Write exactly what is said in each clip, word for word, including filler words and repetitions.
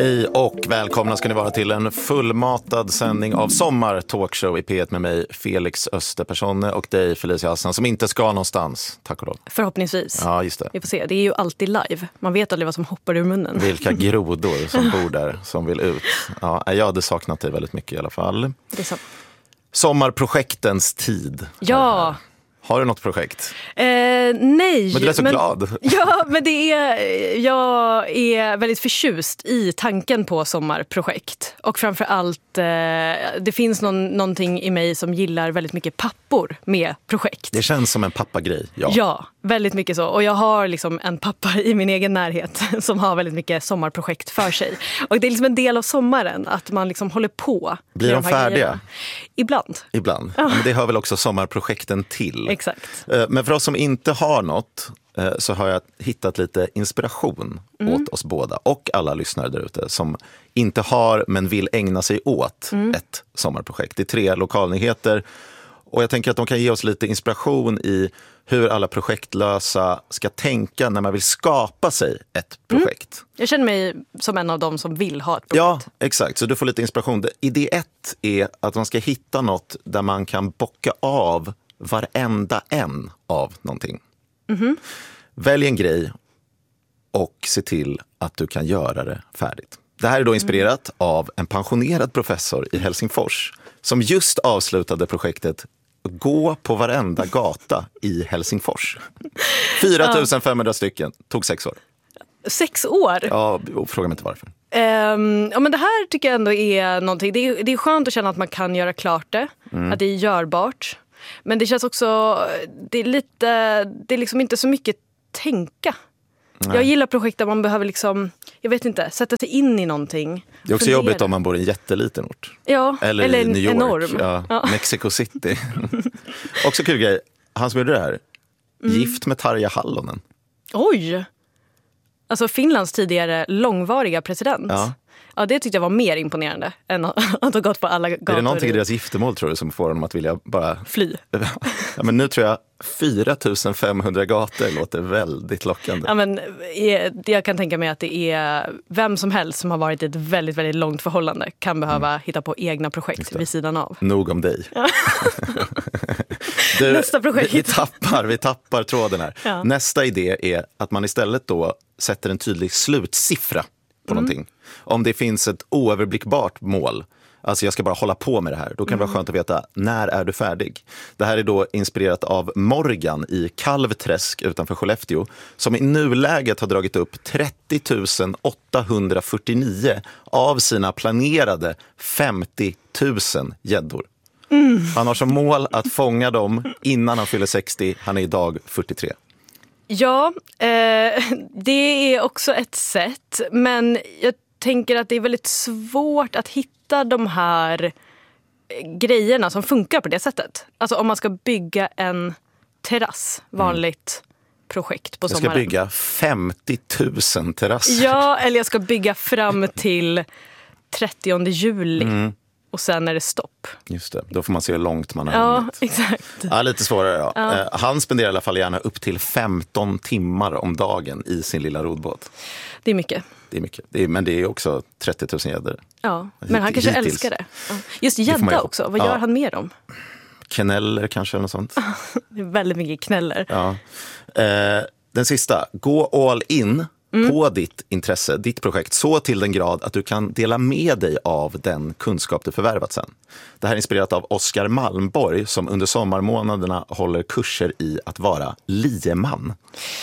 Hej och välkomna ska ni vara till en fullmatad sändning av Sommar Talkshow i P ett med mig, Felix Österpersonne, och dig, Felicia Hassan, som inte ska någonstans, tack och lov. Förhoppningsvis. Ja, just det. Vi får se, det är ju alltid live. Man vet aldrig vad som hoppar ur munnen. Vilka grodor som bor där, som vill ut. Ja, jag hade saknat dig väldigt mycket i alla fall. Det är så. Sommarprojektens tid. Ja. Har du något projekt? Eh, nej. Men du är så men, glad. Ja, men det är, jag är väldigt förtjust i tanken på sommarprojekt. Och framförallt, eh, det finns någon, någonting i mig som gillar väldigt mycket pappor med projekt. Det känns som en pappagrej, ja. Ja, väldigt mycket så. Och jag har liksom en pappa i min egen närhet som har väldigt mycket sommarprojekt för sig. Och det är liksom en del av sommaren att man liksom håller på. Blir de, de färdiga? Grejerna. Ibland. Ibland. Ja. Men det hör väl också sommarprojekten till. Exakt. Men för oss som inte har något så har jag hittat lite inspiration mm. åt oss båda och alla lyssnare där ute som inte har men vill ägna sig åt mm. ett sommarprojekt. Det är tre lokalnyheter och jag tänker att de kan ge oss lite inspiration i hur alla projektlösa ska tänka när man vill skapa sig ett projekt. Mm. Jag känner mig som en av dem som vill ha ett projekt. Ja, exakt. Så du får lite inspiration. Idé ett är att man ska hitta något där man kan bocka av varenda en av någonting. Mm-hmm. Välj en grej och se till att du kan göra det färdigt. Det här är då inspirerat mm. av en pensionerad professor i Helsingfors som just avslutade projektet Gå på varenda gata i Helsingfors. fyra tusen femhundra stycken, tog sex år. Sex år? Ja, fråga mig inte varför. Um, ja, men det här tycker jag ändå är någonting. Det är, det är skönt att känna att man kan göra klart det. Mm. Att det är görbart. Men det känns också, det är lite, det är liksom inte så mycket tänka. Nej. Jag gillar projekt där man behöver liksom, jag vet inte, sätta sig in i någonting. Det är också fundera. Jobbigt om man bor i en jätteliten ort. Ja, eller, eller i New York. Enorm. Ja, ja. Mexico City. Också kul grej, han som gjorde det här, mm. gift med Tarja Hallonen. Oj! Alltså Finlands tidigare långvariga president. Ja. Ja, det tyckte jag var mer imponerande än att ha gått på alla gator. Är det någonting i deras giftermål, tror du, som får honom att vilja bara... Fly. Ja, men nu tror jag fyra tusen femhundra gator låter väldigt lockande. Ja, men jag kan tänka mig att det är vem som helst som har varit i ett väldigt, väldigt långt förhållande kan behöva mm. hitta på egna projekt vid sidan av. Nog om dig. Ja. Du, Nästa projekt. Vi, vi, tappar, vi tappar tråden här. Ja. Nästa idé är att man istället då sätter en tydlig slutsiffra på mm. någonting. Om det finns ett oöverblickbart mål, alltså jag ska bara hålla på med det här, då kan det mm. vara skönt att veta när är du färdig. Det här är då inspirerat av Morgan i Kalvträsk utanför Skellefteå, som i nuläget har dragit upp trettio tusen åttahundrafyrtionio av sina planerade femtio tusen gäddor. Mm. Han har som mål att fånga dem innan han fyller sextio, han är idag fyrtiotre. Ja, eh, det är också ett sätt, men jag tänker att det är väldigt svårt att hitta de här grejerna som funkar på det sättet. Alltså om man ska bygga en terrass, vanligt mm. projekt på sommaren. Jag ska bygga femtio tusen terrasser. Ja, eller jag ska bygga fram till trettionde juli. Mm. Och sen är det stopp. Just det, då får man se hur långt man har Ja, hunnit. exakt. Ja, lite svårare. Ja. Ja. Eh, han spenderar i alla fall gärna upp till femton timmar om dagen i sin lilla rodbåt. Det är mycket. Det är mycket. Det är, men det är också trettio tusen gäddor. Ja, men han kanske hittills. älskar det. Ja. Just gädda också, vad gör ja. han med dem? Kneller kanske eller något sånt. Det är väldigt mycket kneller. Ja. Eh, den sista, gå all in. Mm. På ditt intresse, ditt projekt, så till den grad att du kan dela med dig av den kunskap du förvärvat sen. Det här är inspirerat av Oskar Malmborg som under sommarmånaderna håller kurser i att vara lieman.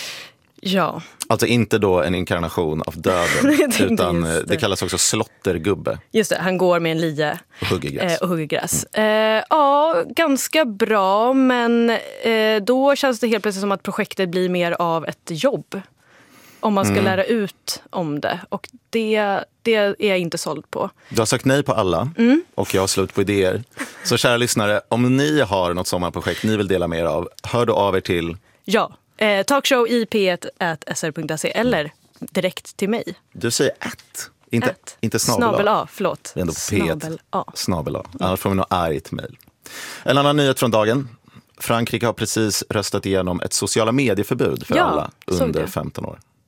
Ja. Alltså inte då en inkarnation av döden, utan det. det kallas också slottergubbe. Just det, han går med en lie och hugger gräs. Eh, och hugger gräs. Mm. Eh, ja, ganska bra, men eh, då känns det helt plötsligt som att projektet blir mer av ett jobb. Om man ska mm. lära ut om det. Och det, det är jag inte såld på. Du har sagt nej på alla mm. och jag har slut på idéer. Så kära lyssnare, om ni har något sommarprojekt ni vill dela med er av, hör då av er till... Ja, eh, talkshow i p ett at s r punkt se eller direkt till mig. Du säger ett, inte, ett. inte snabel A. Snabel A, förlåt. Det är ändå på P ett. Snabel A. Snabel A. Annars får vi nog argt mejl. En annan nyhet från dagen. Frankrike har precis röstat igenom ett sociala medieförbud för ja, alla under femton år.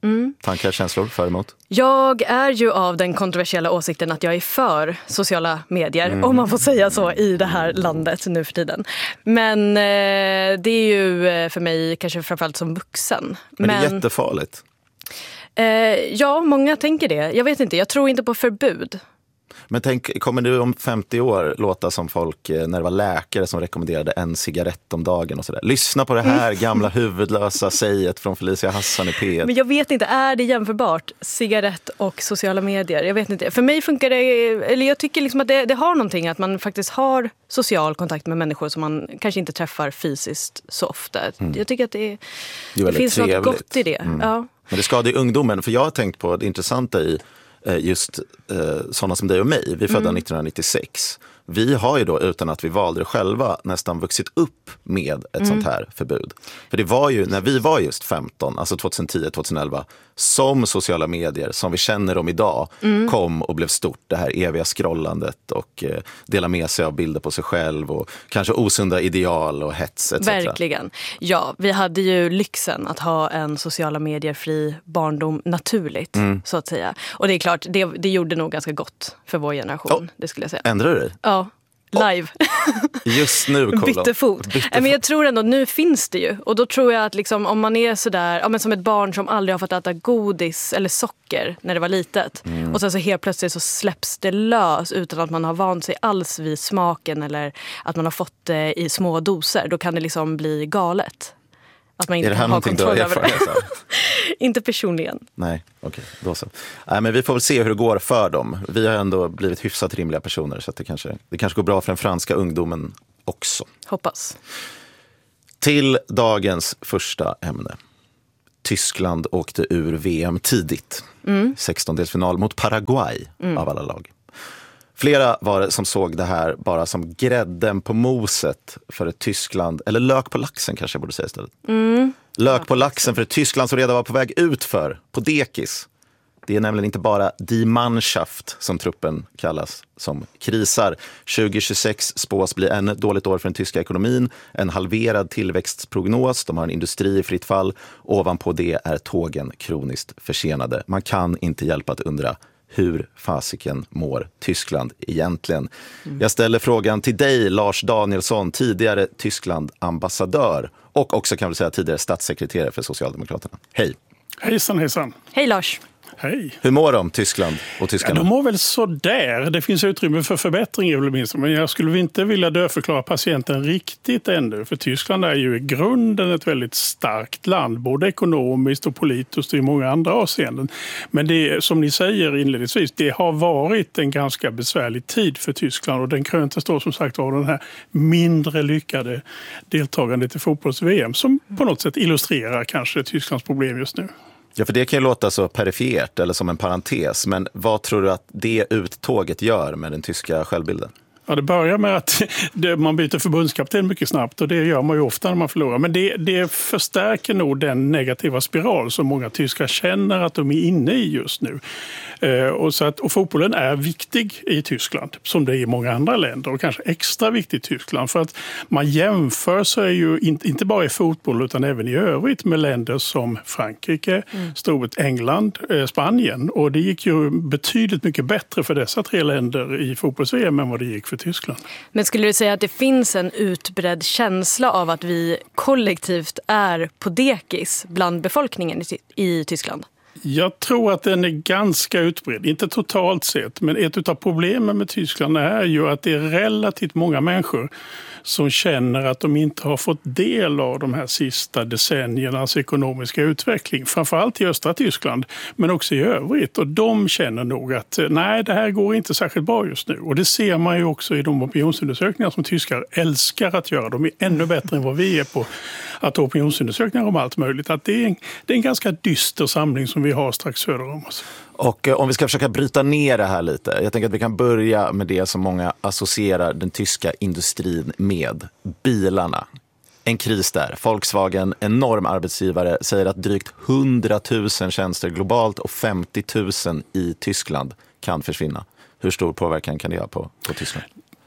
Mm. Tankar, känslor, för emot? Jag är ju av den kontroversiella åsikten att jag är för sociala medier, mm. om man får säga så i det här landet nu för tiden. Men eh, det är ju för mig kanske framförallt som vuxen. Men, Men det är jättefarligt. Eh, ja, många tänker det. Jag vet inte, jag tror inte på förbud. Men tänk, kommer du om femtio år låta som folk när det var läkare som rekommenderade en cigarett om dagen och sådär? Lyssna på det här gamla huvudlösa säget från Felicia Hassan i P ett. Men jag vet inte, är det jämförbart? Cigarett och sociala medier? Jag vet inte. För mig funkar det, eller jag tycker liksom att det, det har någonting att man faktiskt har social kontakt med människor som man kanske inte träffar fysiskt så ofta. Mm. Jag tycker att det, det, det finns trevligt. Något gott i det. Mm. Ja. Men det skadar ju ungdomen, för jag har tänkt på det intressanta i just eh, sådana som dig och mig. Vi är födda mm. nittonhundranittiosex. Vi har ju då, utan att vi valde det själva, nästan vuxit upp med ett mm. sånt här förbud. För det var ju när vi var just femton, alltså tjugohundratio tjugoelva, som sociala medier, som vi känner dem idag, mm. kom och blev stort. Det här eviga scrollandet och eh, dela med sig av bilder på sig själv och kanske osunda ideal och hets et cetera. Verkligen. Ja, vi hade ju lyxen att ha en sociala medier-fri barndom naturligt, mm. så att säga. Och det är klart, det, det gjorde nog ganska gott för vår generation, oh. det skulle jag säga. Ändrar du dig? Ja. Live. Just nu, kolla. Bytte fot. Bytte fot. Men jag tror ändå, nu finns det ju. Och då tror jag att liksom, om man är sådär, ja, men som ett barn som aldrig har fått äta godis eller socker när det var litet. Mm. Och sen så helt plötsligt så släpps det lös utan att man har vant sig alls vid smaken eller att man har fått det i små doser. Då kan det liksom bli galet. Att man inte är det här kan ha kontroll över det. Inte personligen. Nej, okej. Okay, då så. Nej, men vi får väl se hur det går för dem. Vi har ändå blivit hyfsat rimliga personer, så att det kanske, det kanske går bra för den franska ungdomen också. Hoppas. Till dagens första ämne. Tyskland åkte ur V M tidigt. Mm. sextondelsfinal mot Paraguay mm. av alla lag. Flera var det som såg det här bara som grädden på moset för ett Tyskland, eller lök på laxen kanske jag borde säga istället. Mm. Lök på laxen för ett Tyskland som redan var på väg ut för, på dekis. Det är nämligen inte bara Die Mannschaft, som truppen kallas, som krisar. tjugo tjugosex spås bli ännu ett dåligt år för den tyska ekonomin. En halverad tillväxtprognos, de har en industri i fritt fall. Ovanpå det är tågen kroniskt försenade. Man kan inte hjälpa att undra, hur fasiken mår Tyskland egentligen? Mm. Jag ställer frågan till dig, Lars Danielsson, tidigare Tyskland-ambassadör och också kan vi säga tidigare statssekreterare för Socialdemokraterna. Hej! Hejsan, hejsan! Hej Lars! Hej. Hur mår de, Tyskland och tyskarna? Ja, de mår väl så där. Det finns utrymme för förbättring, men jag skulle inte vilja dödförklara patienten riktigt ännu. För Tyskland är ju i grunden ett väldigt starkt land, både ekonomiskt och politiskt och i många andra avseenden. Men det, som ni säger inledningsvis, det har varit en ganska besvärlig tid för Tyskland, och den kröntes då som sagt av den här mindre lyckade deltagandet i fotbolls-V M som på något sätt illustrerar kanske Tysklands problem just nu. Ja, för det kan ju låta så perifert eller som en parentes, men vad tror du att det uttåget gör med den tyska självbilden? Ja, det börjar med att man byter förbundskapten mycket snabbt, och det gör man ju ofta när man förlorar. Men det, det förstärker nog den negativa spiral som många tyskar känner att de är inne i just nu. Eh, och, så att, och fotbollen är viktig i Tyskland, som det är i många andra länder, och kanske extra viktig i Tyskland. För att man jämför sig ju inte, inte bara i fotboll utan även i övrigt med länder som Frankrike, mm. Storbritannien, England, eh, Spanien. Och det gick ju betydligt mycket bättre för dessa tre länder i fotbolls-V M än vad det gick för Tyskland. Men skulle du säga att det finns en utbredd känsla av att vi kollektivt är på dekis bland befolkningen i, i Tyskland? Jag tror att den är ganska utbredd, inte totalt sett, men ett av problemen med Tyskland är ju att det är relativt många människor som känner att de inte har fått del av de här sista decenniernas ekonomiska utveckling. Framförallt i östra Tyskland, men också i övrigt. Och de känner nog att nej, det här går inte särskilt bra just nu. Och det ser man ju också i de opinionsundersökningar som tyskar älskar att göra. De är ännu bättre än vad vi är på att ha opinionsundersökningar om allt möjligt. Att det är en, det är en ganska dyster samling som vi har strax söder om oss. Och om vi ska försöka bryta ner det här lite. Jag tänker att vi kan börja med det som många associerar den tyska industrin med. Bilarna. En kris där. Volkswagen, enorm arbetsgivare, säger att drygt hundratusen tjänster globalt och femtio tusen i Tyskland kan försvinna. Hur stor påverkan kan det ha på, på Tyskland?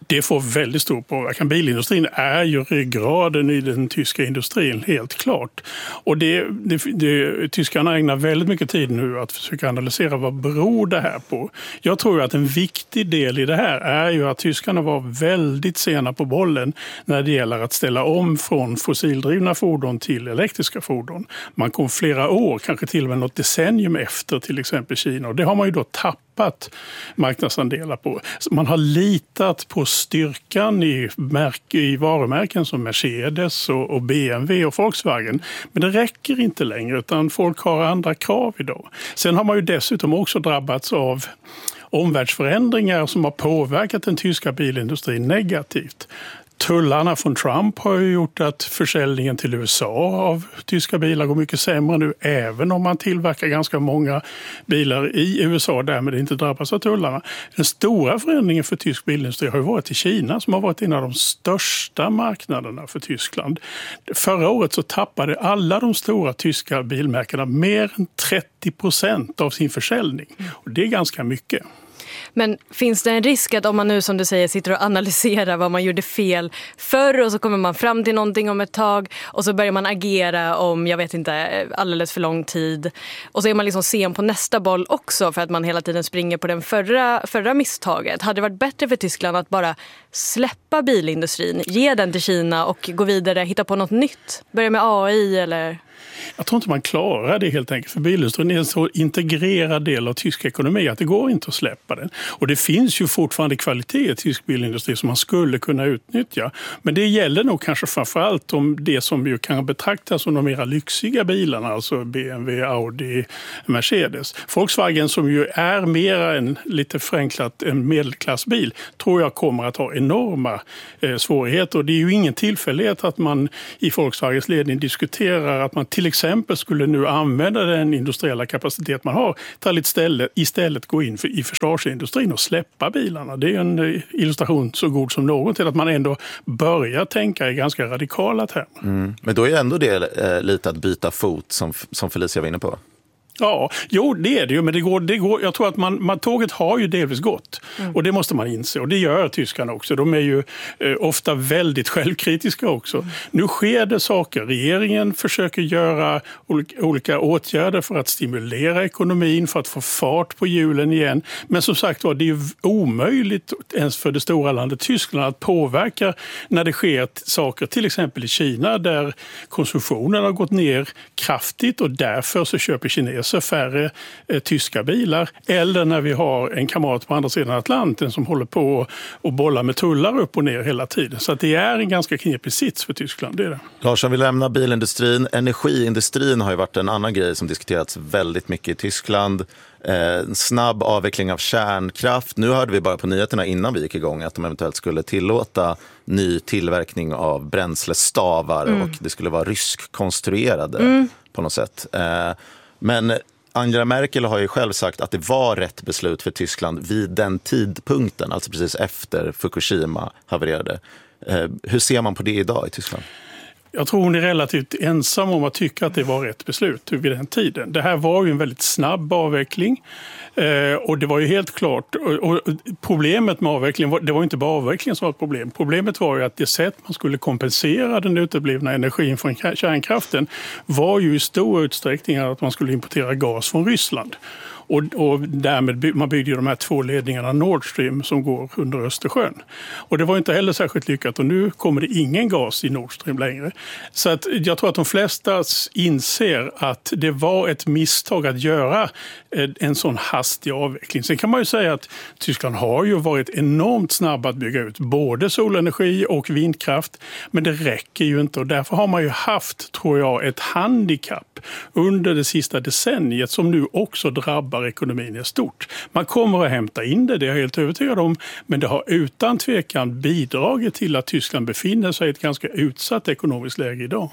Det får väldigt stor påverkan. Bilindustrin är ju ryggraden i den tyska industrin, helt klart. Och det, det, det, tyskarna ägnar väldigt mycket tid nu att försöka analysera vad beror det här på. Jag tror att en viktig del i det här är ju att tyskarna var väldigt sena på bollen när det gäller att ställa om från fossildrivna fordon till elektriska fordon. Man kom flera år, kanske till och med något decennium efter till exempel Kina, och det har man ju då tappat marknadsandelar på. Man har litat på styrkan i, märk- i varumärken som Mercedes och, och B M W och Volkswagen, men det räcker inte längre, utan folk har andra krav idag. Sen har man ju dessutom också drabbats av omvärldsförändringar som har påverkat den tyska bilindustrin negativt. Tullarna från Trump har ju gjort att försäljningen till U S A av tyska bilar går mycket sämre nu, även om man tillverkar ganska många bilar i U S A och därmed inte drabbas av tullarna. Den stora förändringen för tysk bilindustri har ju varit i Kina, som har varit en av de största marknaderna för Tyskland. Förra året så tappade alla de stora tyska bilmärkena mer än trettio procent av sin försäljning, och det är ganska mycket. Men finns det en risk att om man nu, som du säger, sitter och analyserar vad man gjorde fel förr och så kommer man fram till någonting om ett tag och så börjar man agera om, jag vet inte, alldeles för lång tid, och så är man liksom sen på nästa boll också för att man hela tiden springer på den förra, förra misstaget. Hade det varit bättre för Tyskland att bara släppa bilindustrin, ge den till Kina och gå vidare, hitta på något nytt? Börja med A I eller... Jag tror inte man klarar det helt enkelt, för bilindustrin är en så integrerad del av tysk ekonomi att det går inte att släppa den. Och det finns ju fortfarande kvalitet i tysk bilindustri som man skulle kunna utnyttja. Men det gäller nog kanske framförallt om det som ju kan betraktas som de mera lyxiga bilarna, alltså B M W, Audi, Mercedes. Volkswagen, som ju är mera en, lite förenklat, en medelklassbil, tror jag kommer att ha enorma eh, svårigheter. Och det är ju ingen tillfällighet att man i Volkswagens ledning diskuterar att man till exempel skulle nu använda den industriella kapacitet man har till att istället, istället gå in för, i försvarsindustrin och släppa bilarna. Det är en illustration så god som någon till att man ändå börjar tänka i ganska radikala termer. Mm. Men då är ändå det eh, lite att byta fot som, som Felicia var inne på. Ja, jo det är det ju, men det går, det går, jag tror att man, man, tåget har ju delvis gått mm. och det måste man inse, och det gör tyskarna också. De är ju eh, ofta väldigt självkritiska också. Mm. Nu sker det saker. Regeringen försöker göra olika, olika åtgärder för att stimulera ekonomin, för att få fart på hjulen igen. Men som sagt var, det är ju omöjligt ens för det stora landet Tyskland att påverka när det sker saker, till exempel i Kina där konsumtionen har gått ner kraftigt och därför så köper kineser så färre eh, tyska bilar, eller när vi har en kamrat på andra sidan Atlanten som håller på och bollar med tullar upp och ner hela tiden. Så att det är en ganska knepig sits för Tyskland, det är det. Larsson vill lämna bilindustrin. Energiindustrin har ju varit en annan grej som diskuterats väldigt mycket i Tyskland. Eh, snabb avveckling av kärnkraft. Nu hörde vi bara på nyheterna innan vi gick igång att de eventuellt skulle tillåta ny tillverkning av bränslestavar mm. och det skulle vara ryskkonstruerade mm. på något sätt. Eh, Men Angela Merkel har ju själv sagt att det var rätt beslut för Tyskland vid den tidpunkten, alltså precis efter Fukushima havererade. Eh, hur ser man på det idag i Tyskland? Jag tror hon är relativt ensam om att tycka att det var rätt beslut vid den tiden. Det här var ju en väldigt snabb avveckling eh, och det var ju helt klart. Och, och problemet med avvecklingen, var, det var inte bara avvecklingen som var ett problem. Problemet var ju att det sätt man skulle kompensera den uteblivna energin från kärnkraften var ju i stor utsträckning att man skulle importera gas från Ryssland. Och, och därmed by, man byggde ju de här två ledningarna Nord Stream som går under Östersjön. Och det var inte heller särskilt lyckat, och nu kommer det ingen gas i Nord Stream längre. Så att jag tror att de flesta inser att det var ett misstag att göra en sån hastig avveckling. Sen kan man ju säga att Tyskland har ju varit enormt snabb att bygga ut både solenergi och vindkraft, men det räcker ju inte, och därför har man ju haft, tror jag, ett handikapp under det sista decenniet som nu också drabbar ekonomin är stort. Man kommer att hämta in det, det är jag helt övertygad om, men det har utan tvekan bidragit till att Tyskland befinner sig i ett ganska utsatt ekonomiskt läge idag.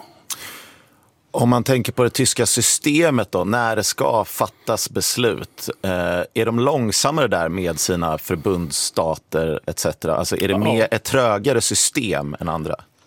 Om man tänker på det tyska systemet då, när det ska fattas beslut, eh, är de långsammare där med sina förbundsstater et cetera? Alltså är det mer ett trögare system än andra?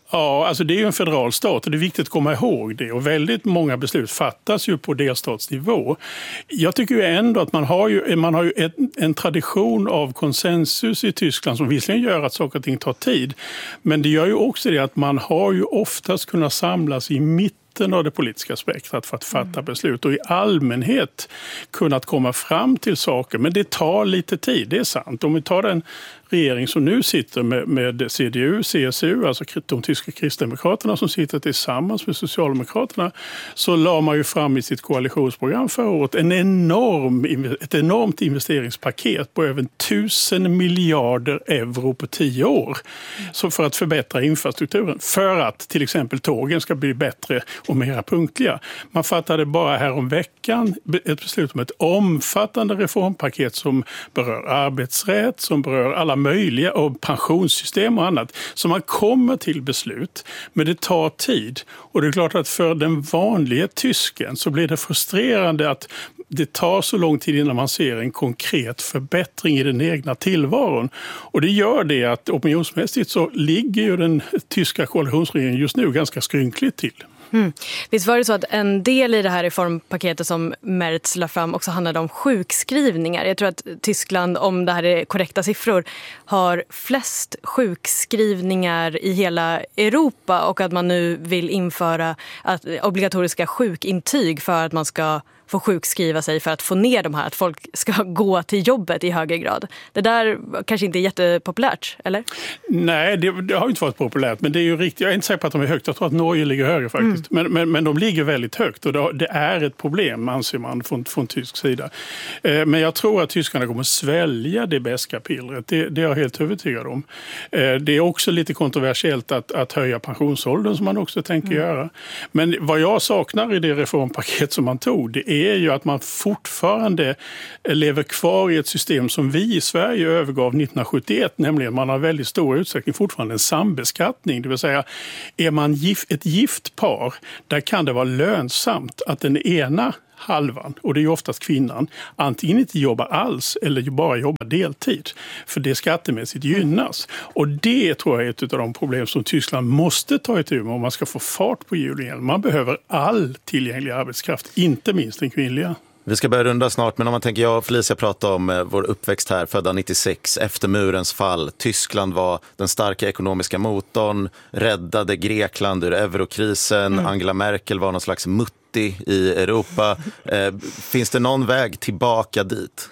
Ja, alltså det är ju en federal stat och det är viktigt att komma ihåg det. Och väldigt många beslut fattas ju på delstatsnivå. Jag tycker ju ändå att man har ju, man har ju ett, en tradition av konsensus i Tyskland som visserligen gör att saker och ting tar tid. Men det gör ju också det att man har ju oftast kunnat samlas i mitten av det politiska spektrat för att fatta beslut och i allmänhet kunnat komma fram till saker. Men det tar lite tid, det är sant. Om vi tar den regering som nu sitter med, med C D U, C S U, alltså de tyska kristdemokraterna som sitter tillsammans med Socialdemokraterna, så la man ju fram i sitt koalitionsprogram förra året en enorm, ett enormt investeringspaket på över tusen miljarder euro på tio år så för att förbättra infrastrukturen. För att till exempel tågen ska bli bättre och mera punktliga. Man fattade bara här om veckan ett beslut om ett omfattande reformpaket som berör arbetsrätt, som berör alla möjliga och pensionssystem och annat. Så man kommer till beslut, men det tar tid. Och det är klart att för den vanliga tysken så blir det frustrerande att det tar så lång tid innan man ser en konkret förbättring i den egna tillvaron. Och det gör det att opinionsmässigt så ligger ju den tyska koalitionsregeringen just nu ganska skrynkligt till. Mm. Visst var det så att en del i det här reformpaketet som Merz la fram också handlade om sjukskrivningar. Jag tror att Tyskland, om det här är korrekta siffror, har flest sjukskrivningar i hela Europa och att man nu vill införa att obligatoriska sjukintyg för att man ska få sjukskriva sig för att få ner de här, att folk ska gå till jobbet i högre grad. Det där kanske inte är jättepopulärt, eller? Nej, det, det har ju inte varit populärt, men det är ju riktigt. Jag är inte säker på att de är högt. Jag tror att Norge ligger högre faktiskt. Mm. Men, men, men de ligger väldigt högt och det, det är ett problem, anser man från, från tysk sida. Eh, men jag tror att tyskarna kommer svälja det beska pillret. Det, det är jag helt övertygad om. Eh, det är också lite kontroversiellt att, att höja pensionsåldern som man också tänker mm. göra. Men vad jag saknar i det reformpaket som man tog, det är är ju att man fortfarande lever kvar i ett system som vi i Sverige övergav nittonhundrasjuttioett, nämligen man har väldigt stor utsträckning fortfarande en sambeskattning. Det vill säga, är man gift, ett gift par, där kan det vara lönsamt att den ena halvan, och det är ju oftast kvinnan, antingen inte jobbar alls eller bara jobbar deltid. För det skattemässigt gynnas. Och det tror jag är ett av de problem som Tyskland måste ta itu med om man ska få fart på hjulen. Man behöver all tillgänglig arbetskraft, inte minst den kvinnliga. Vi ska börja runda snart, men om man tänker, jag och Felicia pratade om eh, vår uppväxt här, födda nittiosex, efter murens fall. Tyskland var den starka ekonomiska motorn, räddade Grekland ur eurokrisen, mm. Angela Merkel var någon slags mutti i Europa. Eh, finns det någon väg tillbaka dit?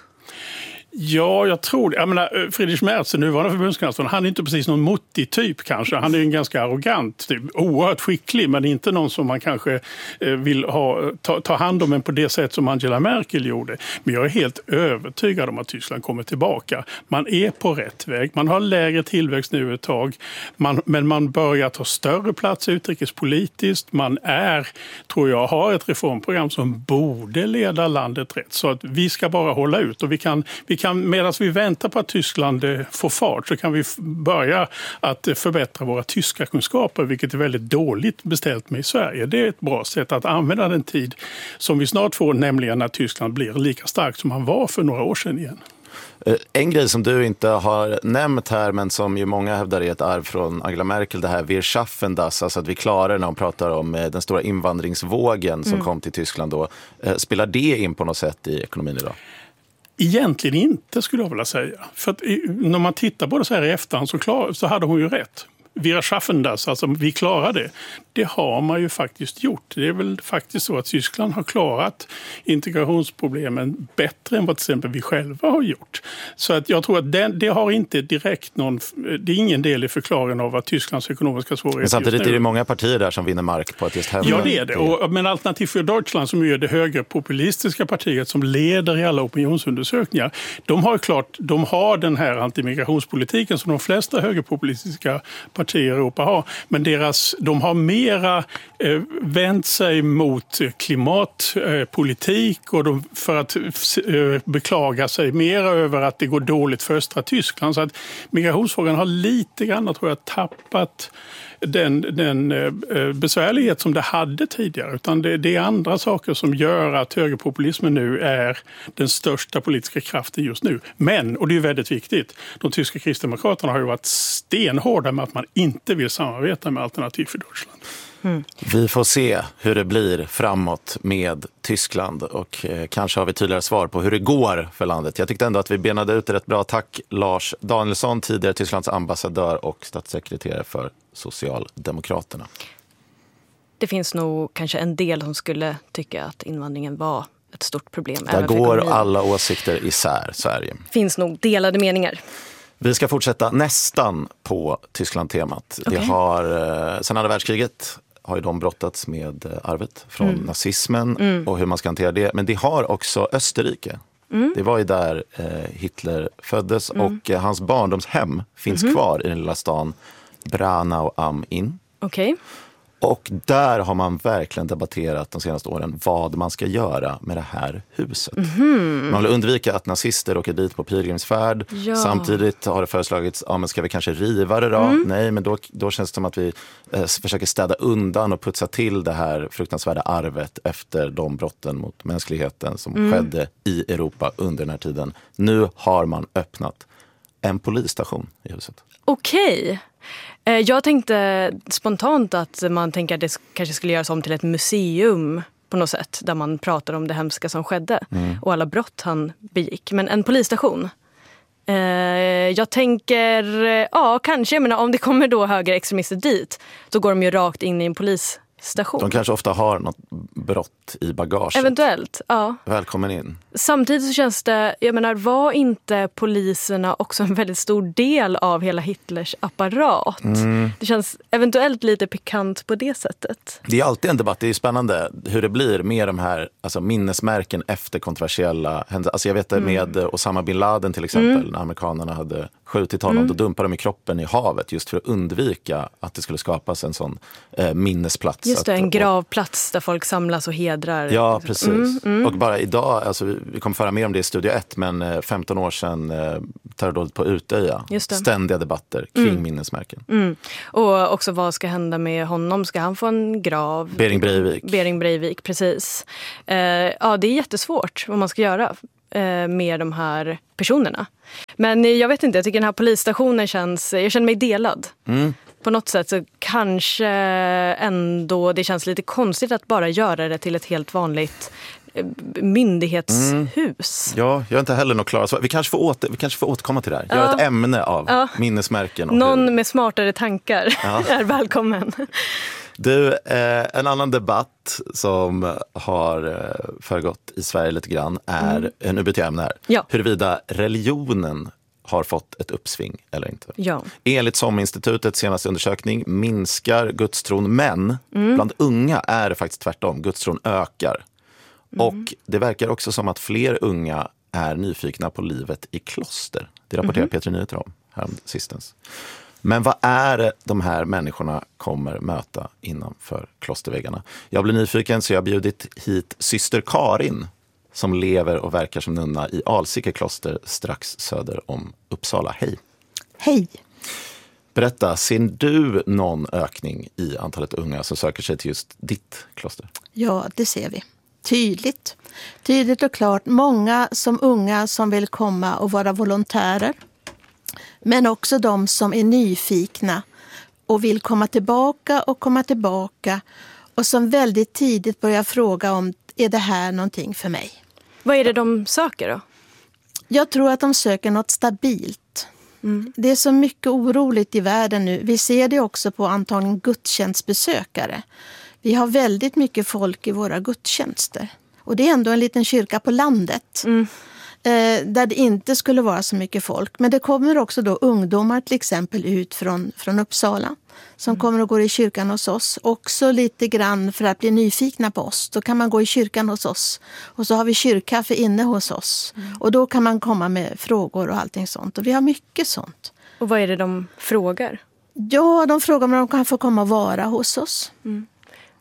Ja, jag tror det. Jag menar, Friedrich Merz, nuvarande förbundskansler, han är inte precis någon muttig typ kanske. Han är en ganska arrogant typ, oerhört skicklig, men inte någon som man kanske vill ha, ta, ta hand om en på det sätt som Angela Merkel gjorde. Men jag är helt övertygad om att Tyskland kommer tillbaka. Man är på rätt väg. Man har lägre tillväxt nu ett tag, man, men man börjar ta större plats utrikespolitiskt. Man är, tror jag, har ett reformprogram som borde leda landet rätt. Så att vi ska bara hålla ut och vi kan, vi kan medan vi väntar på att Tyskland får fart så kan vi börja att förbättra våra tyska kunskaper, vilket är väldigt dåligt beställt med i Sverige. Det är ett bra sätt att använda den tid som vi snart får, nämligen när Tyskland blir lika starkt som han var för några år sedan igen. En grej som du inte har nämnt här, men som ju många hävdar är ett arv från Angela Merkel, det här Wir schaffen das, alltså att vi klarar när hon pratar om den stora invandringsvågen som mm. kom till Tyskland då. Spelar det in på något sätt i ekonomin idag? Egentligen inte, skulle jag vilja säga. För att när man tittar på det så här i efterhand så, klar, så hade hon ju rätt. Wir schaffen das, alltså vi klarar det. Det har man ju faktiskt gjort. Det är väl faktiskt så att Tyskland har klarat integrationsproblemen bättre än vad till exempel vi själva har gjort. Så att jag tror att det, det har inte direkt någon, det är ingen del i förklaringen av vad Tysklands ekonomiska svårigheter. Men samtidigt är det många partier där som vinner mark på att just hävda. Ja, det är det. Och, men Alternativ för Deutschland, som är det högerpopulistiska partiet som leder i alla opinionsundersökningar, de har klart, de har den här antimigrationspolitiken som de flesta högerpopulistiska partier i Europa har, men deras, de har mera eh, vänt sig mot klimatpolitik eh, och de, för att eh, beklaga sig mera över att det går dåligt för östra Tyskland. Så att migrationsfrågan har lite grann, tror jag, tappat den, den eh, besvärlighet som det hade tidigare, utan det, det är andra saker som gör att högerpopulismen nu är den största politiska kraften just nu. Men, och det är väldigt viktigt, de tyska kristdemokraterna har ju varit stenhårda med att man inte vill samarbeta med Alternativ för Deutschland. Mm. Vi får se hur det blir framåt med Tyskland och eh, kanske har vi tydligare svar på hur det går för landet. Jag tyckte ändå att vi benade ut det rätt bra. Tack Lars Danielsson, tidigare Tysklands ambassadör och statssekreterare för Socialdemokraterna. Det finns nog kanske en del som skulle tycka att invandringen var ett stort problem. Där går alla åsikter isär Sverige. Finns nog delade meningar. Vi ska fortsätta nästan på Tyskland-temat. Okay. Det har, sedan andra världskriget har ju de brottats med arvet från mm. nazismen mm. och hur man ska hantera det. Men det har också Österrike. Mm. Det var ju där eh, Hitler föddes mm. och eh, hans barndomshem finns mm. kvar i den lilla stan Branau am Inn. Okej. Okay. Och där har man verkligen debatterat de senaste åren vad man ska göra med det här huset. Mm-hmm. Man vill undvika att nazister åker dit på pilgrimsfärd. Ja. Samtidigt har det föreslagits, ja men ska vi kanske riva det då? Mm. Nej, men då, då känns det som att vi eh, försöker städa undan och putsa till det här fruktansvärda arvet efter de brotten mot mänskligheten som mm. skedde i Europa under den här tiden. Nu har man öppnat en polisstation i huset. Okej. Jag tänkte spontant att man tänker att det kanske skulle göras om till ett museum på något sätt. Där man pratar om det hemska som skedde mm. och alla brott han begick. Men en polisstation. Jag tänker, ja kanske, jag menar, om det kommer då högerextremister dit. Så går de ju rakt in i en polisstation. De kanske ofta har något brott i bagaget. Eventuellt, ja. Välkommen in. Samtidigt så känns det, jag menar, var inte poliserna också en väldigt stor del av hela Hitlers apparat? Mm. Det känns eventuellt lite pikant på det sättet. Det är alltid en debatt, det är spännande hur det blir med de här alltså, minnesmärken efter kontroversiella händelser. Alltså jag vet det mm. med Osama bin Laden till exempel, mm. när amerikanerna hade skjutit honom, mm. då dumpade de i kroppen i havet just för att undvika att det skulle skapas en sån eh, minnesplats. Just det, en gravplats där folk samlas och hedrar. Ja, precis. Mm, mm. Och bara idag, alltså, vi kommer föra mer om det i Studio ett, men femton år sedan eh, terrordådet på Utöja. Ständiga debatter kring mm. minnesmärken. Mm. Och också vad ska hända med honom? Ska han få en grav? Bering Breivik. Bering Breivik, precis. Eh, ja, det är jättesvårt vad man ska göra eh, med de här personerna. Men jag vet inte, jag tycker den här polisstationen känns, jag känner mig delad. Mm. På något sätt så kanske ändå det känns lite konstigt att bara göra det till ett helt vanligt myndighetshus. Mm. Ja, jag har inte heller något klart svar. Vi kanske får, åter, vi kanske får återkomma till det här. Göra ja. ett ämne av ja. minnesmärken. Och någon hur... med smartare tankar ja. är välkommen. Du, eh, en annan debatt som har eh, föregått i Sverige lite grann är, mm. nu byter jag ämne här, ja. huruvida religionen har fått ett uppsving eller inte. Ja. Enligt SOM-institutets senaste undersökning minskar gudstron, men mm. bland unga är det faktiskt tvärtom. Gudstron ökar. Mm. Och det verkar också som att fler unga är nyfikna på livet i kloster. Det rapporterar mm. Peter Nyheter om här sistens. Men vad är det de här människorna kommer möta innanför klosterväggarna? Jag blir nyfiken så jag har bjudit hit syster Karin som lever och verkar som nunna i Alsike kloster strax söder om Uppsala. Hej! Hej! Berätta, ser du någon ökning i antalet unga som söker sig till just ditt kloster? Ja, det ser vi. Tydligt. Tydligt och klart. Många som unga som vill komma och vara volontärer. Men också de som är nyfikna och vill komma tillbaka och komma tillbaka. Och som väldigt tidigt börjar fråga om, är det här någonting för mig? Vad är det de söker då? Jag tror att de söker något stabilt. Mm. Det är så mycket oroligt i världen nu. Vi ser det också på antagligen gudstjänstbesökare. Vi har väldigt mycket folk i våra gudstjänster. Och det är ändå en liten kyrka på landet. Mm. Eh, där det inte skulle vara så mycket folk. Men det kommer också då ungdomar till exempel ut från, från Uppsala. Som mm. kommer och går i kyrkan hos oss. Också lite grann för att bli nyfikna på oss. Då kan man gå i kyrkan hos oss. Och så har vi kyrkkaffe inne hos oss. Mm. Och då kan man komma med frågor och allting sånt. Och vi har mycket sånt. Och vad är det de frågar? Ja, de frågar om de kan få komma och vara hos oss. Mm.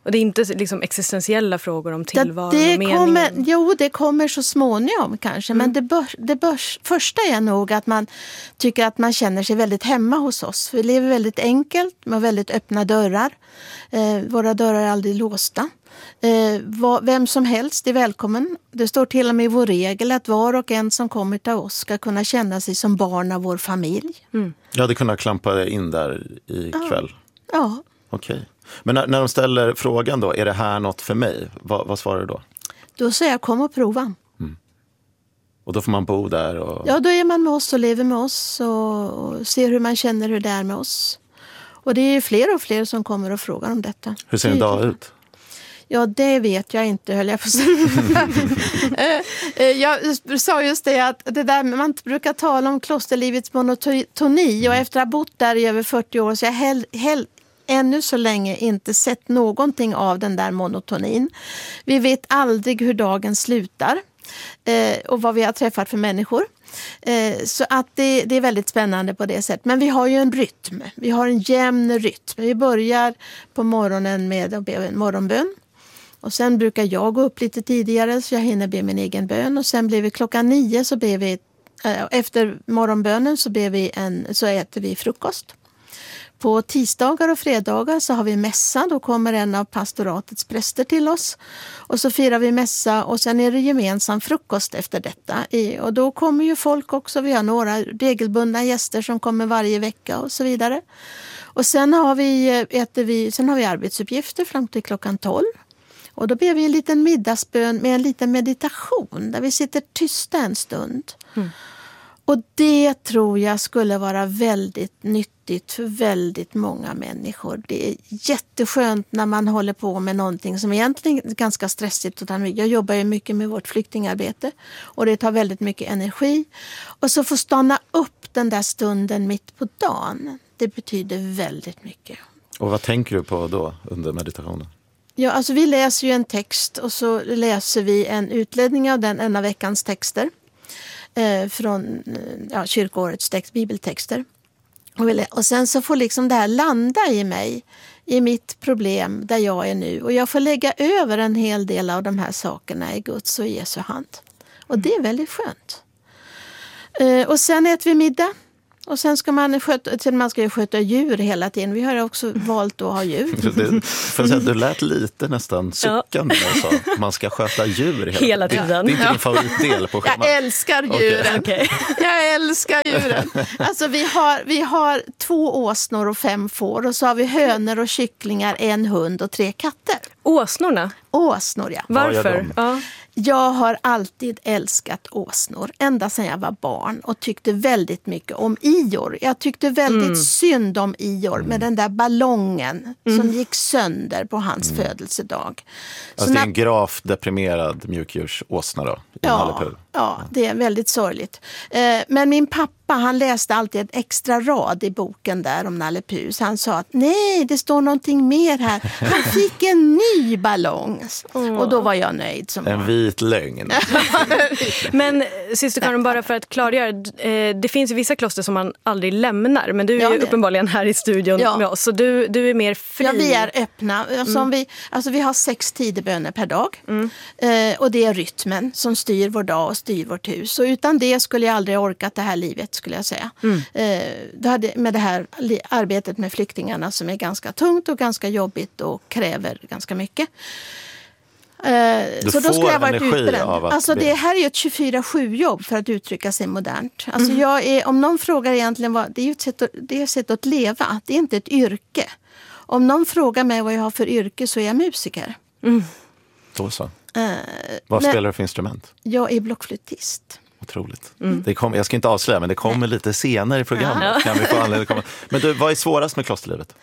Och det är inte liksom existentiella frågor om tillvaron det och meningen? Kommer, jo, det kommer så småningom kanske. Mm. Men det, bör, det bör, första är nog att man tycker att man känner sig väldigt hemma hos oss. Vi lever väldigt enkelt med väldigt öppna dörrar. Eh, våra dörrar är aldrig låsta. Eh, vad, vem som helst är välkommen. Det står till och med i vår regel att var och en som kommer till oss ska kunna känna sig som barn av vår familj. Mm. Jag hade kunnat klampa in där ikväll. Ja. ja. Okej. Okay. Men när, när de ställer frågan då, är det här något för mig? Va, vad svarar du då? Då säger jag, kom och prova. Mm. Och då får man bo där? Och... Ja, då är man med oss och lever med oss och, och ser hur man känner hur det är med oss. Och det är fler och fler som kommer och frågar om detta. Hur ser en dag ut? Ja, det vet jag inte, höll jag på att säga. Jag sa just det att det där, man brukar tala om klosterlivets monotoni och efter att ha bott där i över fyrtio år så jag hell, hell, ännu så länge inte sett någonting av den där monotonin. Vi vet aldrig hur dagen slutar eh, och vad vi har träffat för människor. Eh, så att det, det är väldigt spännande på det sättet. Men vi har ju en rytm. Vi har en jämn rytm. Vi börjar på morgonen med att be en morgonbön. Och sen brukar jag gå upp lite tidigare så jag hinner be min egen bön. Och sen blir vi klockan nio så ber vi, äh, efter morgonbönen så, ber vi en, så äter vi frukost. På tisdagar och fredagar så har vi mässa. Då kommer en av pastoratets präster till oss. Och så firar vi mässa och sen är det gemensam frukost efter detta. Och då kommer ju folk också. Vi har några regelbundna gäster som kommer varje vecka och så vidare. Och sen har vi, äter vi, sen har vi arbetsuppgifter fram till klockan tolv. Och då ber vi en liten middagsbön med en liten meditation där vi sitter tysta en stund. Mm. Och det tror jag skulle vara väldigt nyttigt för väldigt många människor. Det är jätteskönt när man håller på med någonting som egentligen är ganska stressigt. Jag jobbar ju mycket med vårt flyktingarbete och det tar väldigt mycket energi. Och så få stanna upp den där stunden mitt på dagen, det betyder väldigt mycket. Och vad tänker du på då under meditationen? Ja, alltså vi läser ju en text och så läser vi en utläggning av den en av veckans texter. Eh, från ja, kyrkoårets text, bibeltexter. Och, vi, och sen så får liksom det här landa i mig, i mitt problem där jag är nu. Och jag får lägga över en hel del av de här sakerna i Guds och Jesu hand. Och det är väldigt skönt. Eh, och sen äter vi middag. Och sen ska man sköta, man ska ju sköta djur hela tiden. Vi har också valt att ha djur. Det, för att säga, du lät lite nästan suckande när jag sa man ska sköta djur hela, hela tiden. Det är inte din favoritdel på schemat. Jag älskar djuren. Okay. Jag älskar djuren. Alltså vi har, vi har två åsnor och fem får. Och så har vi hönor och kycklingar, en hund och tre katter. Åsnorna? Åsnor, ja. Varför? Ja. Jag har alltid älskat åsnor, ända sedan jag var barn och tyckte väldigt mycket om Ior. Jag tyckte väldigt mm. synd om Ior med den där ballongen mm. som gick sönder på hans mm. födelsedag. Alltså så det är när... en gravt deprimerad mjukdjursåsna då? Ja, ja, det är väldigt sorgligt. Men min pappa, han läste alltid ett extra rad i boken där om Nalle Puh. Han sa att nej, det står någonting mer här. Han fick en ny ballong. Mm. Och då var jag nöjd. Som en vit lögn. Men syster Karin, bara för att klargöra, det finns ju vissa kloster som man aldrig lämnar. Men du är ja, ju uppenbarligen här i studion ja. med oss. Så du, du är mer fri. Ja, vi är öppna. Alltså, mm. vi, alltså, vi har sex tideböner per dag. Mm. Eh, och det är rytmen som styr vår dag och styr vårt hus. Och utan det skulle jag aldrig orkat det här livet, skulle jag säga. Mm. Eh, det hade, med det här arbetet med flyktingarna som är ganska tungt och ganska jobbigt och kräver ganska mycket. Eh, så då skulle jag varit utbränd. Alltså det här är ju ett tjugofyra sju jobb för att uttrycka sig modernt. Alltså mm. jag är, om någon frågar egentligen vad, det är ju ett sätt att, det är ett sätt att leva. Det är inte ett yrke. Om någon frågar mig vad jag har för yrke så är jag musiker. Mm. Då så. Uh, Vad men, spelar du för instrument? Jag är blockflöjtist. Otroligt. Mm. Det kom, jag ska inte avslöja, men det kommer Nej. lite senare i programmet. Ja. Kan vi få anledning att komma. Men du, vad är svårast med klosterlivet?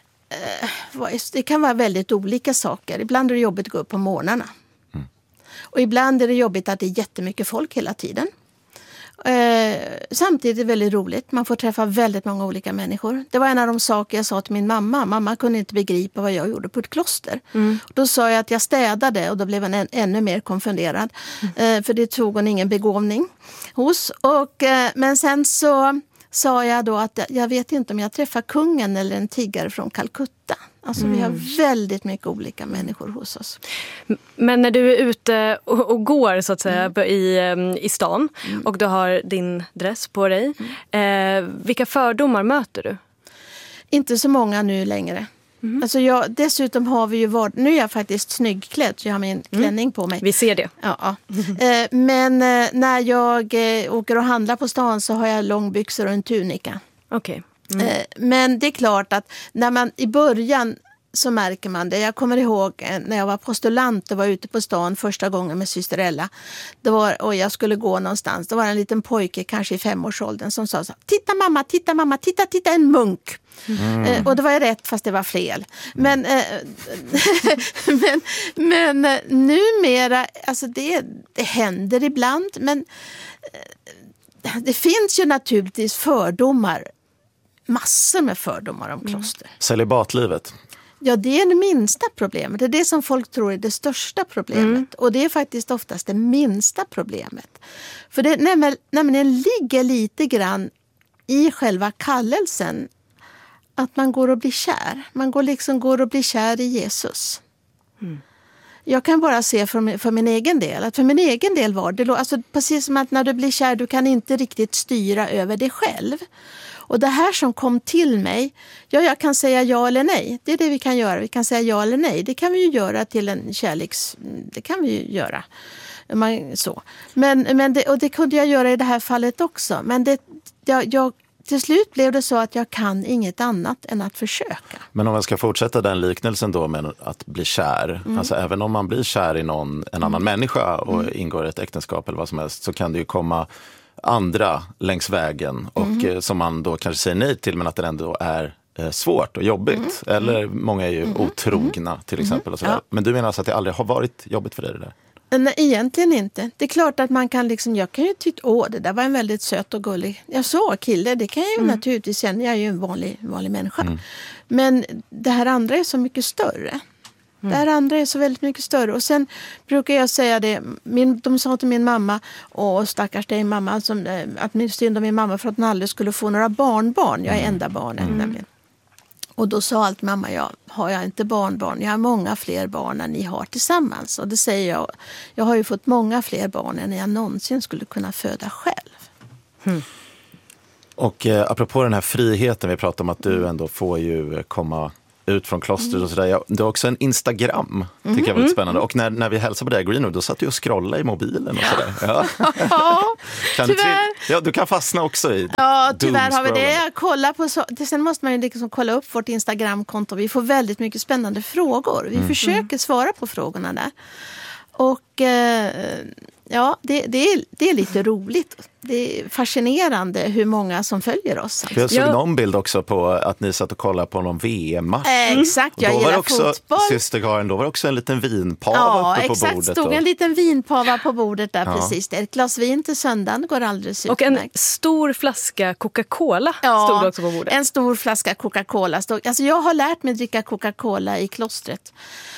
Uh, det kan vara väldigt olika saker. Ibland är det jobbigt att gå upp på morgnarna. Mm. Och ibland är det jobbigt att det är jättemycket folk hela tiden. Eh, samtidigt är det väldigt roligt. Man får träffa väldigt många olika människor. Det var en av de saker jag sa till min mamma. Mamma kunde inte begripa vad jag gjorde på ett kloster. Mm. Då sa jag att jag städade och då blev hon än, ännu mer konfunderad. Mm. Eh, för det tog hon ingen begåvning hos. Och, eh, men sen så sa jag då att jag vet inte om jag träffar kungen eller en tiggare från Calcutta. Alltså mm. vi har väldigt mycket olika människor hos oss. Men när du är ute och, och går så att säga mm. i, i stan mm. och du har din dress på dig, mm. eh, vilka fördomar möter du? Inte så många nu längre. Mm. Alltså jag, dessutom har vi ju varit, nu är jag faktiskt snyggklädd så jag har min klänning mm. på mig. Vi ser det. Ja, ja. eh, men eh, när jag eh, åker och handlar på stan så har jag långbyxor och en tunika. Okej. Okay. Mm. Eh, men det är klart att när man i början så märker man det. Jag kommer ihåg eh, när jag var postulant och var ute på stan första gången med syster Ella. Det var, och jag skulle gå någonstans. Det var en liten pojke, kanske i femårsåldern, som sa så: titta mamma, titta mamma, titta, titta en munk. Mm. Eh, och det var ju rätt fast det var fel. Men, eh, men, men eh, numera, alltså det, det händer ibland, men eh, det finns ju naturligtvis fördomar. Massor med fördomar om kloster. Mm. Celibatlivet. Ja, det är det minsta problemet. Det är det som folk tror är det största problemet. Mm. Och det är faktiskt oftast det minsta problemet. För det nämligen, nämligen ligger lite grann i själva kallelsen att man går och blir kär. Man går liksom går och blir kär i Jesus. Mm. Jag kan bara se för min, för min egen del. Att för min egen del var det alltså precis som att när du blir kär, du kan inte riktigt styra över dig själv. Och det här som kom till mig, ja, jag kan säga ja eller nej. Det är det vi kan göra. Vi kan säga ja eller nej. Det kan vi ju göra till en kärleks... Det kan vi ju göra. Man, så. Men, men det, och det kunde jag göra i det här fallet också. Men det, jag, jag, till slut blev det så att jag kan inget annat än att försöka. Men om man ska fortsätta den liknelsen då med att bli kär. Mm. Alltså även om man blir kär i någon, en annan mm. människa och mm. ingår ett äktenskap eller vad som helst, så kan det ju komma andra längs vägen och mm. som man då kanske säger nej till, men att det ändå är eh, svårt och jobbigt. Mm. Eller många är ju mm. otrogna till exempel. Och sådär. Ja. Men du menar alltså att det aldrig har varit jobbigt för dig det där? Nej, egentligen inte. Det är klart att man kan liksom, jag kan ju tycka, åh, det där var en väldigt söt och gullig. Jag så kille, det kan jag ju mm. naturligtvis känna, jag är ju en vanlig, vanlig människa. Mm. Men det här andra är så mycket större. Mm. Det här andra är så väldigt mycket större. Och sen brukar jag säga det, min, de sa till min mamma, åh stackars dig mamma, som, att min synd om min mamma för att hon aldrig skulle få några barnbarn. Jag är enda barnen mm. nämligen. Och då sa allt mamma, jag har jag inte barnbarn, jag har många fler barn än ni har tillsammans. Och det säger jag, jag har ju fått många fler barn än jag någonsin skulle kunna föda själv. Mm. Och eh, apropå den här friheten, vi pratar om att du ändå får ju komma ut från klostret och sådär. Du har också en Instagram, tycker mm. jag var lite spännande. Och när, när vi hälsade på dig, Greenwood, då satt du och scrollade i mobilen och sådär. Ja, ja kan tyvärr. Du, ja, du kan fastna också i Ja, tyvärr har vi det. Jag kollar på så, sen måste man ju liksom kolla upp vårt Instagramkonto. Vi får väldigt mycket spännande frågor. Vi mm. försöker svara på frågorna där. Och eh, ja, det, det, är, det är lite roligt. Det är fascinerande hur många som följer oss. För jag såg ja. någon bild också på att ni satt och kollade på någon V M-match. Eh, exakt, jag gillar också, fotboll. Syster Karin, då var det också en liten vinpava ja, uppe på exakt, bordet. Ja, exakt. Stod en liten vinpava på bordet där ja. precis. Ett glas vin till söndagen går alldeles utmärkt. Och en stor flaska Coca-Cola ja, stod också på bordet. En stor flaska Coca-Cola stod. Alltså jag har lärt mig dricka Coca-Cola i klostret.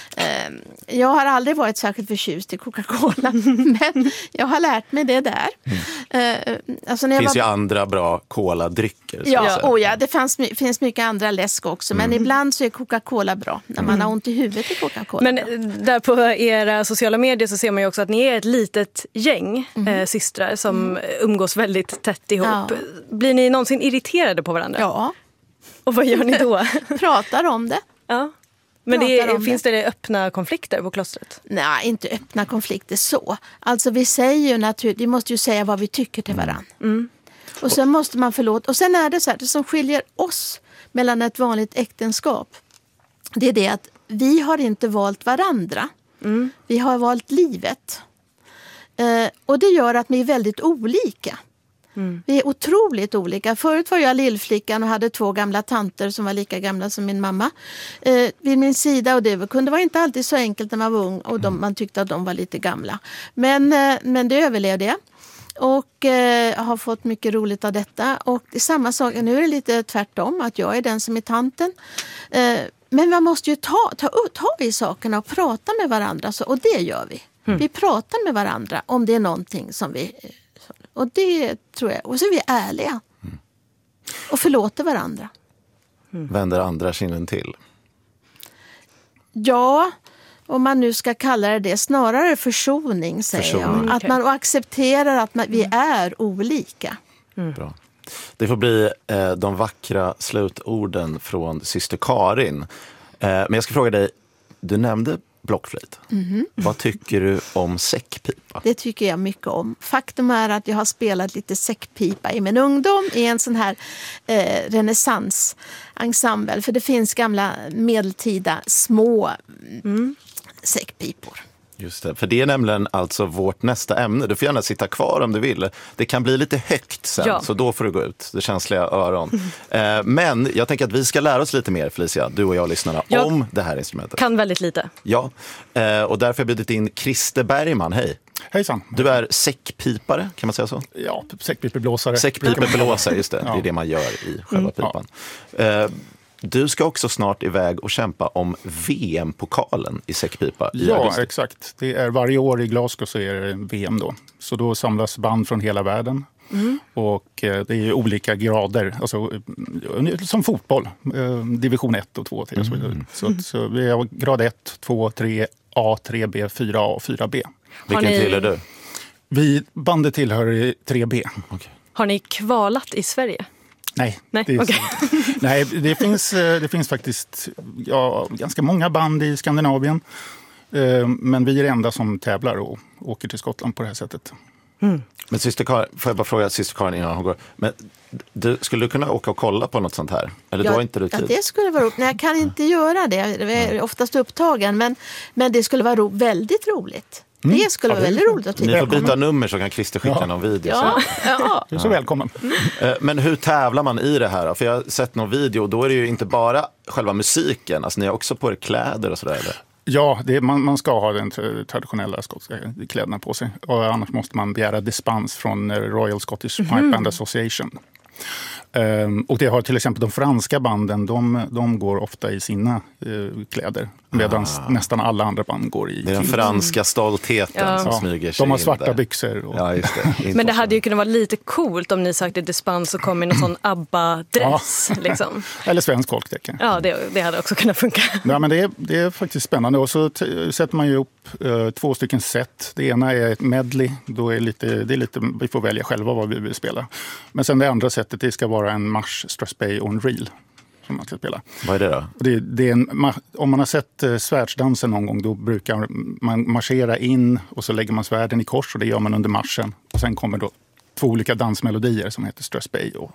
Jag har aldrig varit särskilt förtjust i Coca-Cola, men jag har lärt mig det där. Mm. Alltså när det finns var... ju andra bra cola-drycker. Ja, oh ja, det fanns, finns mycket andra läsk också, men mm. ibland så är Coca-Cola bra när man mm. har ont i huvudet i Coca-Cola. Men bra. Där på era sociala medier så ser man ju också att ni är ett litet gäng mm. äh, systrar som mm. umgås väldigt tätt ihop. Ja. Blir ni någonsin irriterade på varandra? Ja. Och vad gör ni då? Pratar om det. Ja. Men det är, finns det. det öppna konflikter på klostret? Nej, inte öppna konflikter så. Alltså vi säger ju naturligtvis, vi måste ju säga vad vi tycker till varann. Mm. Och sen måste man förlåta. Och sen är det så här, det som skiljer oss mellan ett vanligt äktenskap, det är det att vi har inte valt varandra. Mm. Vi har valt livet. Eh, och det gör att vi är väldigt olika. Mm. Vi är otroligt olika. Förut var jag lillflickan och hade två gamla tanter som var lika gamla som min mamma eh, vid min sida. Och det kunde vara inte alltid så enkelt när man var ung och de, man tyckte att de var lite gamla. Men, eh, men det överlevde jag. Och eh, har fått mycket roligt av detta. Och det är samma sak, nu är det lite tvärtom, att jag är den som är tanten. Eh, men man måste ju ta, ta, ta i sakerna och prata med varandra. Så, och det gör vi. Mm. Vi pratar med varandra om det är någonting som vi... Och det tror jag. Och så är vi ärliga. Mm. Och förlåter varandra. Mm. Vänder andra kinden till. Ja, om man nu ska kalla det det, snarare försoning säger försoning. jag. Att man accepterar att man, vi är olika. Mm. Bra. Det får bli eh, de vackra slutorden från syster Karin. Eh, men jag ska fråga dig, du nämnde blockflöjt. Mm-hmm. Vad tycker du om säckpipa? Det tycker jag mycket om. Faktum är att jag har spelat lite säckpipa i min ungdom i en sån här eh, renässansensemble. För det finns gamla medeltida små mm, säckpipor. Just det, för det är nämligen alltså vårt nästa ämne. Du får gärna sitta kvar om du vill. Det kan bli lite högt sen, ja. Så då får du gå ut. Det känsliga öron. Mm. Eh, men jag tänker att vi ska lära oss lite mer, Felicia, du och jag lyssnarna, jag om det här instrumentet. Kan väldigt lite. Ja, eh, och därför har jag bjudit in Christer Bergman. Hej. Hejsan. Du är säckpipare, kan man säga så? Ja, säckpipeblåsare. Säckpipeblåsare, just det. Ja. Det är det man gör i själva mm. pipan. Ja. Eh, Du ska också snart iväg och kämpa om V M-pokalen i säckpipa. I ja, augusti. Exakt. Det är varje år i Glasgow så är det V M då. Så då samlas band från hela världen. Mm. Och det är olika grader, alltså, som fotboll. Division ett och två och tre. Mm. Så, så vi har grad ett, två, tre, A, tre B, fyra A och fyra B. Vilken ni... tillhör du? Vi bandet tillhör tre B. Okay. Har ni kvalat i Sverige? Nej, Nej, det, är, okay. nej det, finns, det finns faktiskt ja, ganska många band i Skandinavien. Men vi är det enda som tävlar och åker till Skottland på det här sättet. Mm. Men syster Karin, får jag bara fråga syster Karin innan hon går. Men du, skulle du kunna åka och kolla på något sånt här? Eller ja, då har inte du tid? Ja, det skulle vara roligt. Nej, jag kan inte göra det. Jag är oftast upptagen. Men, men det skulle vara ro- väldigt roligt. Mm. Det skulle vara ja, väldigt roligt att titta. Ni får byta nummer så kan Christer skicka ja. någon video. Ja. Ja. Du är så välkommen. Mm. Men hur tävlar man i det här? För jag har sett någon video och då är det ju inte bara själva musiken. Alltså ni har också på er kläder och sådär, eller? Ja, det är, man, man ska ha den traditionella skotska kläderna på sig. Och annars måste man begära dispens från Royal Scottish Pipe mm. Band Association. Um, och det har till exempel de franska banden, de, de går ofta i sina uh, kläder. Medan ah. nästan alla andra band går i... Det är den franska stoltheten ja. som smyger sig. De har svarta där. byxor. Och... Ja, just det. Men det hade ju kunnat vara lite coolt om ni sökte dispens och kom i någon sån ABBA-dress. Ja. Liksom. Eller svensk folkdräkt. Ja, det, det hade också kunnat funka. Ja, men det är, det är faktiskt spännande. Och så t- sätter man ju upp uh, två stycken set. Det ena är ett medley. Då är lite, det är lite, vi får välja själva vad vi vill spela. Men sen det andra setet, det ska vara en marsch, Strathspey och en reel som man ska spela. Vad är det då? Det, det är en, om man har sett eh, svärdsdansen någon gång, då brukar man marschera in och så lägger man svärden i kors och det gör man under marschen. Och sen kommer då två olika dansmelodier som heter Strathspey och